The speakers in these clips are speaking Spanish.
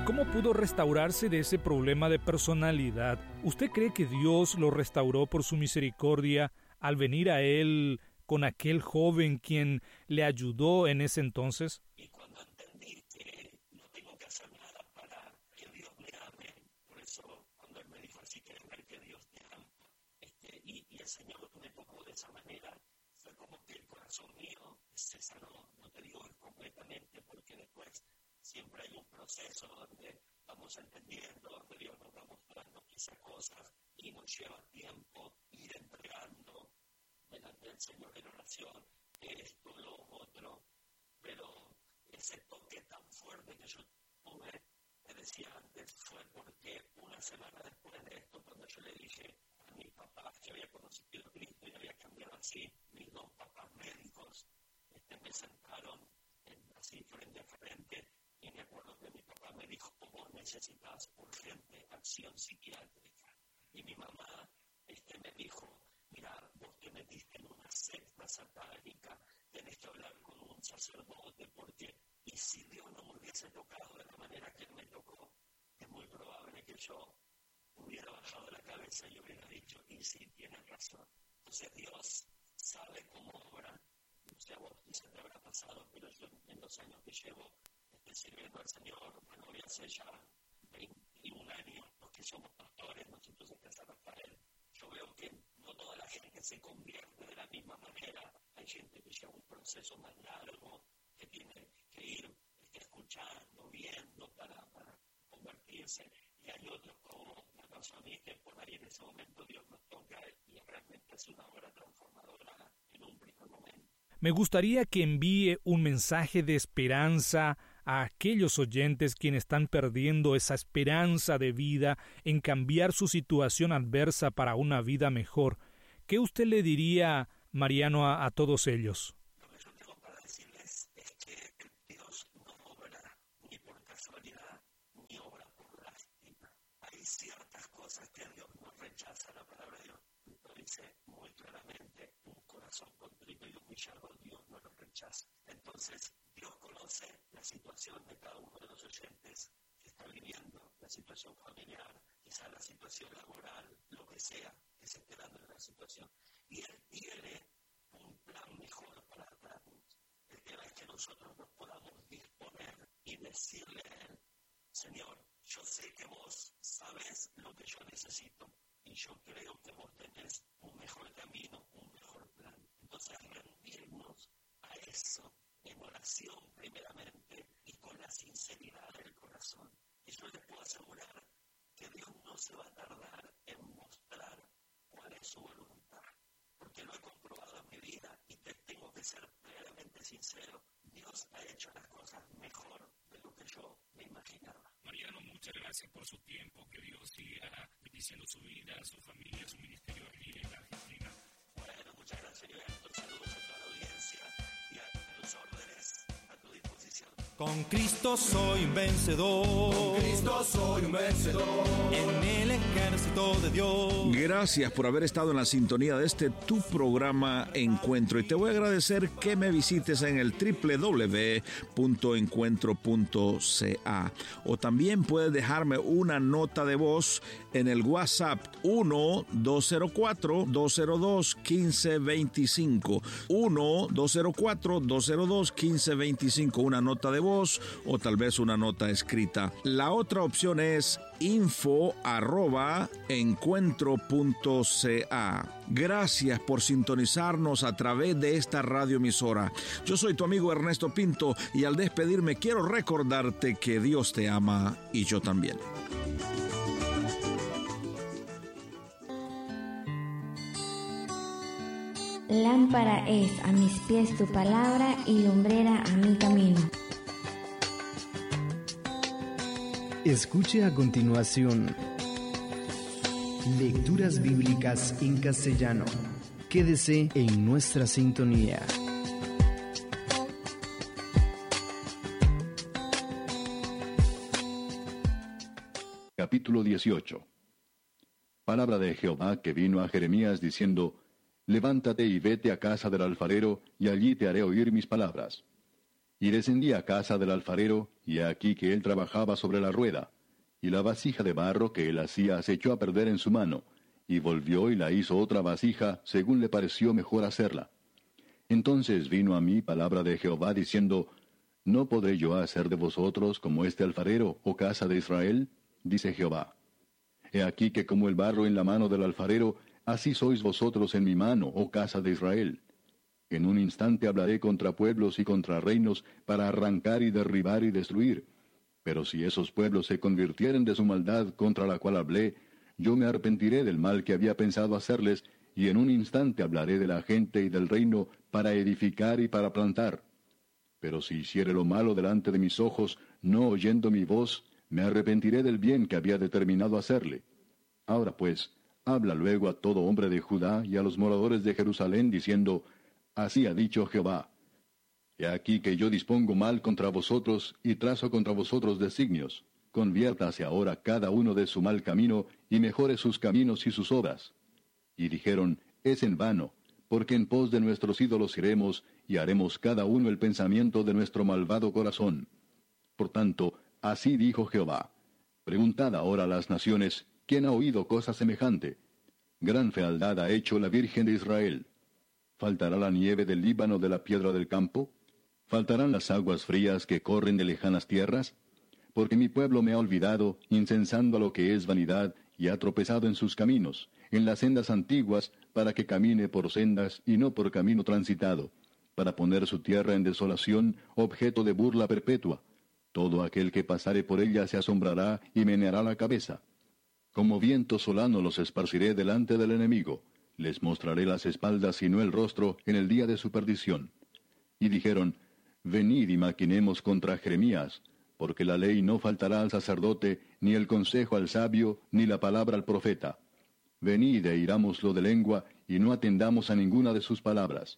¿Cómo pudo restaurarse de ese problema de personalidad? ¿Usted cree que Dios lo restauró por su misericordia al venir a él con aquel joven quien le ayudó en ese entonces? Y cuando entendí que no tengo que hacer nada para que Dios me ame, por eso cuando Él me dijo así, quieres ver que Dios te ama, y el Señor me tocó de esa manera, fue como que el corazón mío se sanó. No te digo completamente, porque después siempre hay un proceso donde vamos entendiendo, donde Dios nos va mostrando quizás cosas y nos lleva tiempo ir entregando delante del Señor en oración esto, lo otro, pero ese toque tan fuerte que yo tuve, te decía antes, fue porque una semana después de esto, cuando yo le dije a mis papás que había conocido a Cristo y había cambiado así, mis dos papás médicos me sentaron así frente a frente, y me acuerdo que mi papá me dijo, vos necesitas urgente acción psiquiátrica. Y mi mamá me dijo, mira, vos te metiste en una secta satánica, tenés que hablar con un sacerdote, porque, y si Dios no me hubiese tocado de la manera que Él me tocó, es muy probable que yo hubiera bajado la cabeza y hubiera dicho, y sí, tienes razón. Entonces Dios sabe cómo obra. O sea, vos quizás te habrá pasado, pero yo en los años que llevo sirviendo al Señor, bueno, voy a hacer ya 21 años, los que somos pastores, nosotros en Casa Rafael, yo veo que no toda la gente se convierte de la misma manera. Hay gente que lleva un proceso más largo, que tiene que ir escuchando, viendo para convertirse, y hay otros como me pasó a mí, que por ahí en ese momento Dios nos toca y realmente es una obra transformadora en un primer momento. Me gustaría que envíe un mensaje de esperanza a aquellos oyentes quienes están perdiendo esa esperanza de vida en cambiar su situación adversa para una vida mejor. ¿Qué usted le diría, Mariano, a todos ellos? Lo que yo tengo para decirles es que Dios no obra ni por casualidad, ni obra por lástima. Hay ciertas cosas que Dios no rechaza. La palabra de Dios lo dice muy claramente, un corazón contrito y humillado Dios no lo rechaza. Entonces, Dios conoce la situación de cada uno de los oyentes que está viviendo, la situación familiar, quizá la situación laboral, lo que sea que se esté dando en la situación. Y Él tiene un plan mejor para darnos. El tema es que nosotros nos podamos disponer y decirle a Él, Señor, yo sé que vos sabés lo que yo necesito y yo creo que vos tenés un mejor camino, un mejor plan. Entonces, rendirnos a eso en oración primeramente y con la sinceridad del corazón. Y yo les puedo asegurar que Dios no se va a tardar en mostrar cuál es su voluntad, porque lo he comprobado en mi vida y tengo que ser plenamente sincero. Dios ha hecho las cosas mejor de lo que yo me imaginaba. Mariano, muchas gracias por su tiempo, que Dios siga bendiciendo su vida, su familia, su ministerio aquí en la Argentina. Bueno, muchas gracias, Gilberto. Saludos a toda la audiencia y a tus órdenes, a tu disposición. Con Cristo soy un vencedor. Con Cristo soy un vencedor. En el ejército de Dios. Gracias por haber estado en la sintonía de tu programa Encuentro. Y te voy a agradecer que me visites en el www.encuentro.ca. O también puedes dejarme una nota de voz en el WhatsApp 1-204-202-1525. 1-204-202-1525. Una nota de voz o tal vez una nota escrita. La otra opción es info@encuentro.ca. Gracias por sintonizarnos a través de esta radioemisora. Yo soy tu amigo Ernesto Pinto y al despedirme quiero recordarte que Dios te ama y yo también. Lámpara es a mis pies tu palabra y lumbrera a mi camino. Escuche a continuación lecturas bíblicas en castellano. Quédese en nuestra sintonía. Capítulo 18. Palabra de Jehová que vino a Jeremías diciendo: Levántate y vete a casa del alfarero, y allí te haré oír mis palabras. Y descendí a casa del alfarero, y he aquí que él trabajaba sobre la rueda, y la vasija de barro que él hacía se echó a perder en su mano, y volvió y la hizo otra vasija, según le pareció mejor hacerla. Entonces vino a mí palabra de Jehová, diciendo, ¿no podré yo hacer de vosotros como este alfarero, oh casa de Israel? Dice Jehová. He aquí que como el barro en la mano del alfarero, así sois vosotros en mi mano, oh casa de Israel. En un instante hablaré contra pueblos y contra reinos, para arrancar y derribar y destruir. Pero si esos pueblos se convirtieren de su maldad contra la cual hablé, yo me arrepentiré del mal que había pensado hacerles, y en un instante hablaré de la gente y del reino, para edificar y para plantar. Pero si hiciere lo malo delante de mis ojos, no oyendo mi voz, me arrepentiré del bien que había determinado hacerle. Ahora pues, habla luego a todo hombre de Judá y a los moradores de Jerusalén, diciendo, así ha dicho Jehová. He aquí que yo dispongo mal contra vosotros, y trazo contra vosotros designios. Conviértase ahora cada uno de su mal camino, y mejore sus caminos y sus obras. Y dijeron, es en vano, porque en pos de nuestros ídolos iremos, y haremos cada uno el pensamiento de nuestro malvado corazón. Por tanto, así dijo Jehová. Preguntad ahora a las naciones, ¿quién ha oído cosa semejante? Gran fealdad ha hecho la Virgen de Israel. ¿Faltará la nieve del Líbano de la piedra del campo? ¿Faltarán las aguas frías que corren de lejanas tierras? Porque mi pueblo me ha olvidado, incensando a lo que es vanidad, y ha tropezado en sus caminos, en las sendas antiguas, para que camine por sendas y no por camino transitado, para poner su tierra en desolación, objeto de burla perpetua. Todo aquel que pasare por ella se asombrará y meneará la cabeza. Como viento solano los esparciré delante del enemigo. Les mostraré las espaldas y no el rostro en el día de su perdición. Y dijeron, venid y maquinemos contra Jeremías, porque la ley no faltará al sacerdote, ni el consejo al sabio, ni la palabra al profeta. Venid e irámoslo de lengua, y no atendamos a ninguna de sus palabras.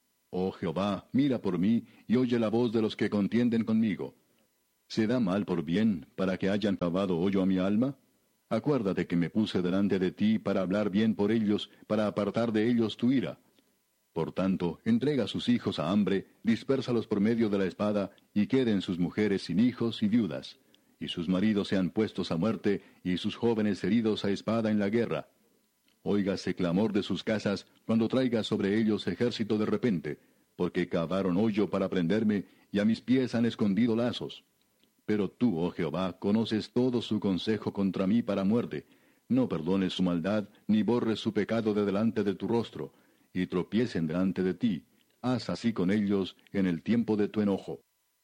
Oh Jehová, mira por mí, y oye la voz de los que contienden conmigo. ¿Se da mal por bien, para que hayan cavado hoyo a mi alma? Acuérdate que me puse delante de ti para hablar bien por ellos, para apartar de ellos tu ira. Por tanto, entrega a sus hijos a hambre, dispérsalos por medio de la espada, y queden sus mujeres sin hijos y viudas. Y sus maridos sean puestos a muerte, y sus jóvenes heridos a espada en la guerra. Óigase clamor de sus casas, cuando traiga sobre ellos ejército de repente, porque cavaron hoyo para prenderme, y a mis pies han escondido lazos. Pero tú, oh Jehová, conoces todo su consejo contra mí para muerte. No perdones su maldad, ni borres su pecado de delante de tu rostro, y tropiecen delante de ti. Haz así con ellos en el tiempo de tu enojo.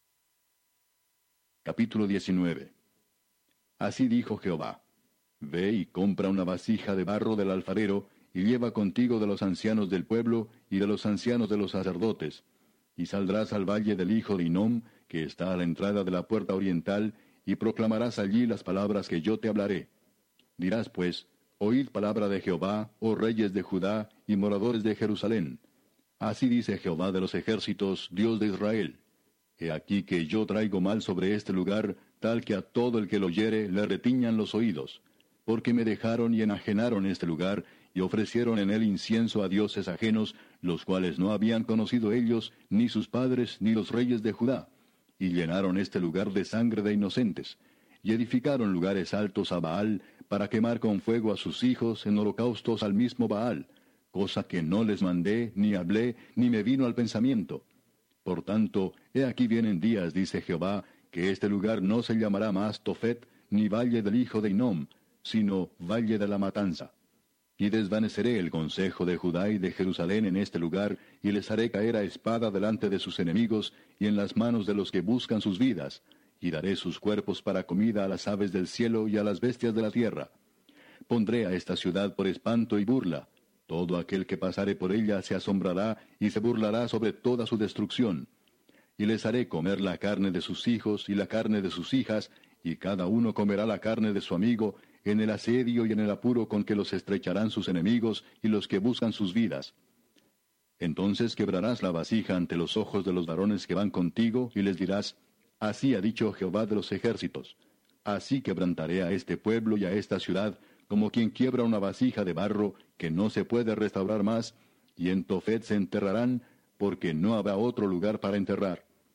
Capítulo 19. Así dijo Jehová. Ve y compra una vasija de barro del alfarero, y lleva contigo de los ancianos del pueblo y de los ancianos de los sacerdotes. Y saldrás al valle del hijo de Hinnom, que está a la entrada de la puerta oriental, y proclamarás allí las palabras que yo te hablaré. Dirás pues, oíd palabra de Jehová, oh reyes de Judá y moradores de Jerusalén. Así dice Jehová de los ejércitos, Dios de Israel. He aquí que yo traigo mal sobre este lugar, tal que a todo el que lo oyere le retiñan los oídos. Porque me dejaron y enajenaron este lugar, y ofrecieron en él incienso a dioses ajenos, los cuales no habían conocido ellos, ni sus padres, ni los reyes de Judá. Y llenaron este lugar de sangre de inocentes. Y edificaron lugares altos a Baal, para quemar con fuego a sus hijos en holocaustos al mismo Baal, cosa que no les mandé, ni hablé, ni me vino al pensamiento. Por tanto, he aquí vienen días, dice Jehová, que este lugar no se llamará más Tofet, ni valle del hijo de Hinnom, sino valle de la matanza. Y desvaneceré el consejo de Judá y de Jerusalén en este lugar, y les haré caer a espada delante de sus enemigos, y en las manos de los que buscan sus vidas, y daré sus cuerpos para comida a las aves del cielo y a las bestias de la tierra. Pondré a esta ciudad por espanto y burla. Todo aquel que pasare por ella se asombrará y se burlará sobre toda su destrucción. Y les haré comer la carne de sus hijos y la carne de sus hijas, y cada uno comerá la carne de su amigo, en el asedio y en el apuro con que los estrecharán sus enemigos y los que buscan sus vidas. Entonces quebrarás la vasija ante los ojos de los varones que van contigo, y les dirás, así ha dicho Jehová de los ejércitos, así quebrantaré a este pueblo y a esta ciudad, como quien quiebra una vasija de barro que no se puede restaurar más, y en Tofet se enterrarán, porque no habrá otro lugar para enterrar.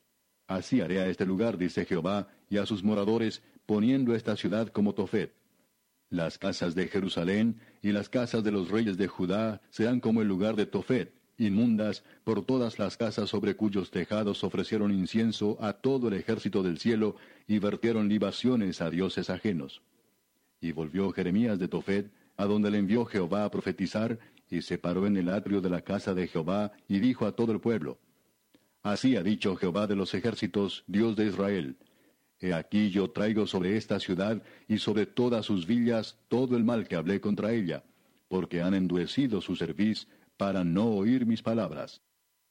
Así haré a este lugar, dice Jehová, y a sus moradores, poniendo esta ciudad como Tofet. Las casas de Jerusalén y las casas de los reyes de Judá serán como el lugar de Tofet, inmundas por todas las casas sobre cuyos tejados ofrecieron incienso a todo el ejército del cielo y vertieron libaciones a dioses ajenos. Y volvió Jeremías de Tofet, a donde le envió Jehová a profetizar, y se paró en el atrio de la casa de Jehová, y dijo a todo el pueblo: Así ha dicho Jehová de los ejércitos, Dios de Israel: He aquí yo traigo sobre esta ciudad y sobre todas sus villas todo el mal que hablé contra ella, porque han endurecido su cerviz para no oír mis palabras.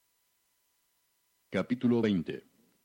Capítulo 20.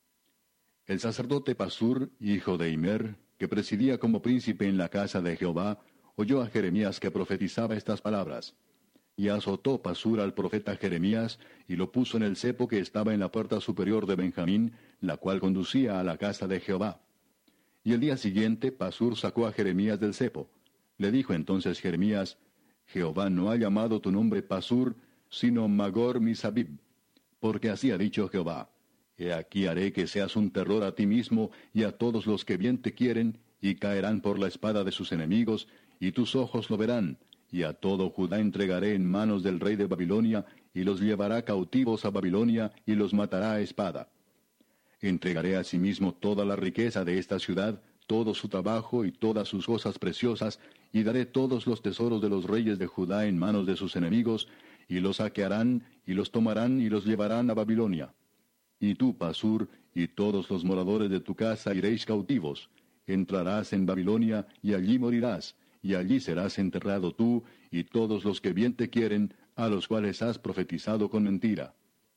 El sacerdote Pasur, hijo de Immer, que presidía como príncipe en la casa de Jehová, oyó a Jeremías que profetizaba estas palabras. Y azotó Pasur al profeta Jeremías, y lo puso en el cepo que estaba en la puerta superior de Benjamín, la cual conducía a la casa de Jehová. Y el día siguiente Pasur sacó a Jeremías del cepo. Le dijo entonces Jeremías: Jehová no ha llamado tu nombre Pasur, sino Magor Misabib, porque así ha dicho Jehová: He aquí haré que seas un terror a ti mismo y a todos los que bien te quieren, y caerán por la espada de sus enemigos, y tus ojos lo verán, y a todo Judá entregaré en manos del rey de Babilonia, y los llevará cautivos a Babilonia, y los matará a espada. Entregaré asimismo toda la riqueza de esta ciudad, todo su trabajo y todas sus cosas preciosas, y daré todos los tesoros de los reyes de Judá en manos de sus enemigos, y los saquearán, y los tomarán, y los llevarán a Babilonia. Y tú, Pasur, y todos los moradores de tu casa iréis cautivos. Entrarás en Babilonia, y allí morirás, y allí serás enterrado tú, y todos los que bien te quieren, a los cuales has profetizado con mentira.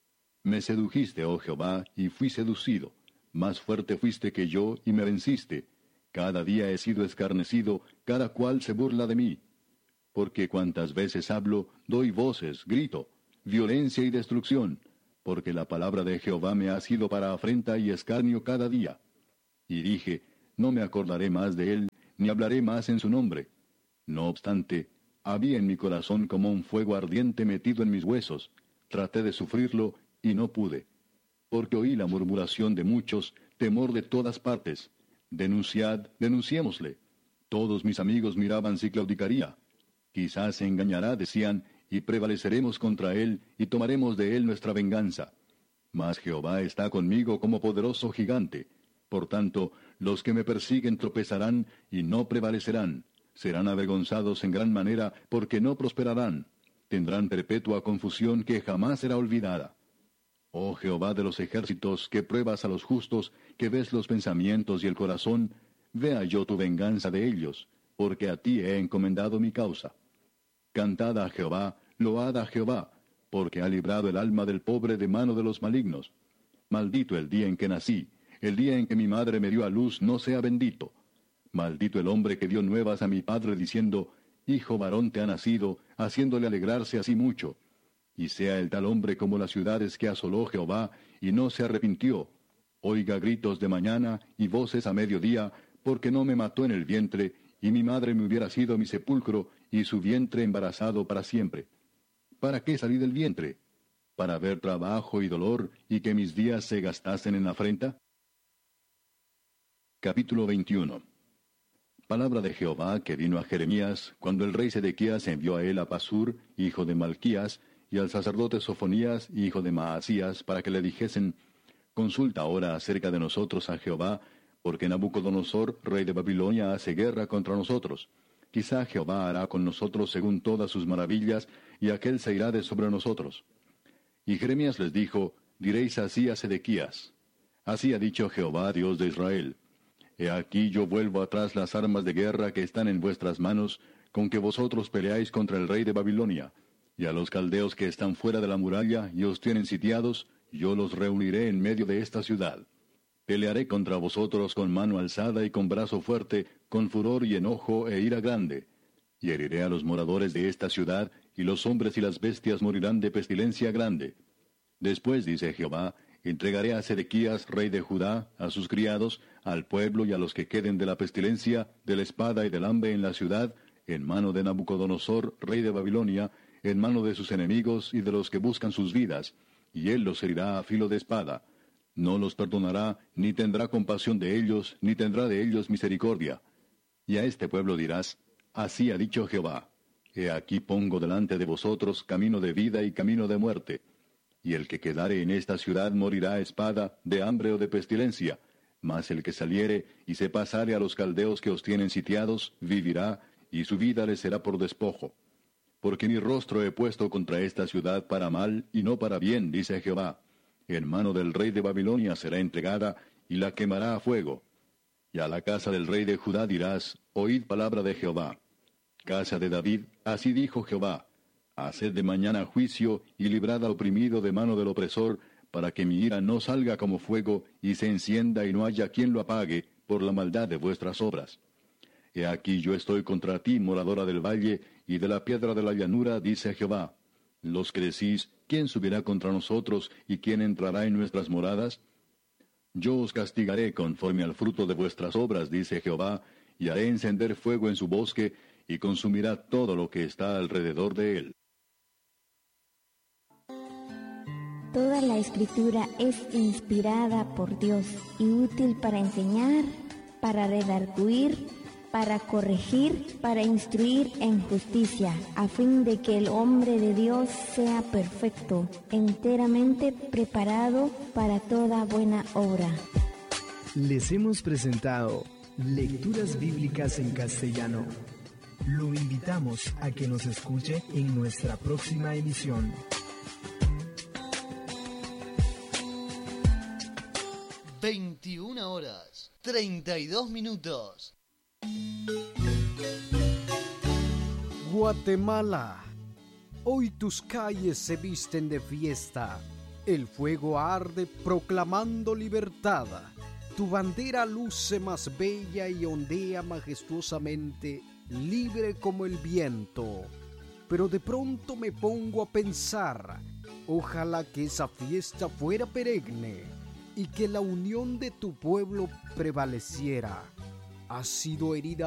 Me sedujiste, oh Jehová, y fui seducido. Más fuerte fuiste que yo, y me venciste. Cada día he sido escarnecido, cada cual se burla de mí. Porque cuantas veces hablo, doy voces, grito, violencia y destrucción, porque la palabra de Jehová me ha sido para afrenta y escarnio cada día. Y dije: no me acordaré más de él, ni hablaré más en su nombre. No obstante, había en mi corazón como un fuego ardiente metido en mis huesos. Traté de sufrirlo, y no pude. Porque oí la murmuración de muchos, temor de todas partes. Denunciad, denunciémosle. Todos mis amigos miraban si claudicaría. Quizás se engañará, decían, y prevaleceremos contra él, y tomaremos de él nuestra venganza. Mas Jehová está conmigo como poderoso gigante. Por tanto, los que me persiguen tropezarán, y no prevalecerán. Serán avergonzados en gran manera, porque no prosperarán. Tendrán perpetua confusión que jamás será olvidada. Oh Jehová de los ejércitos, que pruebas a los justos, que ves los pensamientos y el corazón, vea yo tu venganza de ellos, porque a ti he encomendado mi causa. Cantad a Jehová, load a Jehová, porque ha librado el alma del pobre de mano de los malignos. Maldito el día en que nací, el día en que mi madre me dio a luz no sea bendito. Maldito el hombre que dio nuevas a mi padre diciendo: hijo varón te ha nacido, haciéndole alegrarse así mucho. Y sea el tal hombre como las ciudades que asoló Jehová, y no se arrepintió. Oiga gritos de mañana y voces a mediodía, porque no me mató en el vientre, y mi madre me hubiera sido mi sepulcro, y su vientre embarazado para siempre. ¿Para qué salí del vientre? ¿Para ver trabajo y dolor, y que mis días se gastasen en afrenta? Capítulo 21. Palabra de Jehová que vino a Jeremías, cuando el rey Sedequías envió a él a Pasur, hijo de Malquías, y al sacerdote Sofonías, hijo de Maasías, para que le dijesen: consulta ahora acerca de nosotros a Jehová, porque Nabucodonosor, rey de Babilonia, hace guerra contra nosotros. Quizá Jehová hará con nosotros según todas sus maravillas, y aquél se irá de sobre nosotros. Y Jeremías les dijo: diréis así a Sedequías: así ha dicho Jehová, Dios de Israel: he aquí yo vuelvo atrás las armas de guerra que están en vuestras manos, con que vosotros peleáis contra el rey de Babilonia. Y a los caldeos que están fuera de la muralla y os tienen sitiados, yo los reuniré en medio de esta ciudad. Pelearé contra vosotros con mano alzada y con brazo fuerte, con furor y enojo e ira grande. Y heriré a los moradores de esta ciudad, y los hombres y las bestias morirán de pestilencia grande. Después, dice Jehová, entregaré a Sedequías, rey de Judá, a sus criados, al pueblo y a los que queden de la pestilencia, de la espada y del hambre en la ciudad, en mano de Nabucodonosor, rey de Babilonia, en mano de sus enemigos y de los que buscan sus vidas, y él los herirá a filo de espada. No los perdonará, ni tendrá compasión de ellos, ni tendrá de ellos misericordia. Y a este pueblo dirás, así ha dicho Jehová, he aquí pongo delante de vosotros camino de vida y camino de muerte. Y el que quedare en esta ciudad morirá a espada, de hambre o de pestilencia, mas el que saliere y se pasare a los caldeos que os tienen sitiados, vivirá, y su vida le será por despojo. Porque mi rostro he puesto contra esta ciudad para mal y no para bien, dice Jehová. En mano del rey de Babilonia será entregada, y la quemará a fuego. Y a la casa del rey de Judá dirás, oíd palabra de Jehová. Casa de David, así dijo Jehová, haced de mañana juicio, y librad al oprimido de mano del opresor, para que mi ira no salga como fuego, y se encienda y no haya quien lo apague, por la maldad de vuestras obras. He aquí yo estoy contra ti, moradora del valle, y de la piedra de la llanura, dice Jehová. Los que decís, ¿quién subirá contra nosotros, y quién entrará en nuestras moradas? Yo os castigaré conforme al fruto de vuestras obras, dice Jehová, y haré encender fuego en su bosque, y consumirá todo lo que está alrededor de él. Toda la escritura es inspirada por Dios y útil para enseñar, para redarguir, para corregir, para instruir en justicia, a fin de que el hombre de Dios sea perfecto, enteramente preparado para toda buena obra. Les hemos presentado Lecturas Bíblicas en Castellano. Lo invitamos a que nos escuche en nuestra próxima emisión. 21:32. Guatemala, hoy tus calles se visten de fiesta, el fuego arde proclamando libertad, tu bandera luce más bella y ondea majestuosamente, libre como el viento. Pero de pronto me pongo a pensar, ojalá que esa fiesta fuera perenne y que la unión de tu pueblo prevaleciera. Has sido herida